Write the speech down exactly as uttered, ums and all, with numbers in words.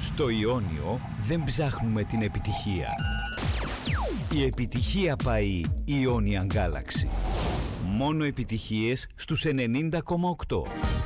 Στο Ιόνιο δεν ψάχνουμε την επιτυχία. Η επιτυχία πάει Ionian Galaxy. Μόνο επιτυχίες στους ενενήντα κόμμα οκτώ.